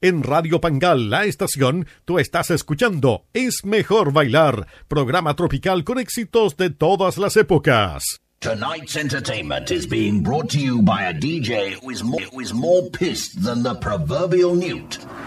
En Radio Pangal, la estación, tú estás escuchando Es Mejor Bailar, programa tropical con éxitos de todas las épocas. Tonight's entertainment is being brought to you by a DJ who is more pissed than the proverbial newt.